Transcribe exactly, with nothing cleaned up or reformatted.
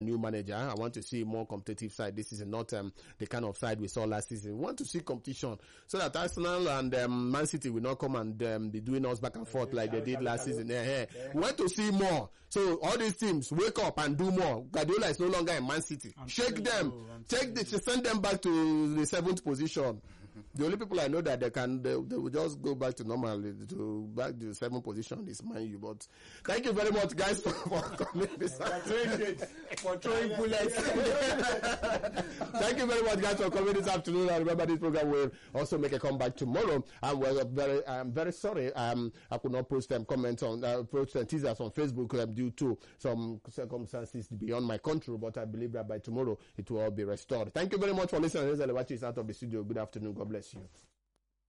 new manager. I want to see more competitive side. This is not um, the kind of side we saw last season. We want to see competition so that Arsenal and um, Man City will not come and um, be doing us back and forth like they did last season. Yeah, yeah. We want to see more. So all these teams wake up and do more. Guardiola is no longer in Man City. I'm Shake them. You, Take the, send them back to the seventh position. The only people I know that they can, they, they will just go back to normal, to back to the seventh position is Man U. But thank you very much, guys, for, for coming this afternoon. For throwing bullets. Thank you very much, guys, for coming this afternoon. I remember this program will also make a comeback tomorrow. And we're very, I'm very sorry. Um, I could not post them comments on, uh, post them teasers on Facebook um, due to some circumstances beyond my control. But I believe that by tomorrow it will all be restored. Thank you very much for listening. This is Elewachi is out of the studio. Good afternoon. God bless you.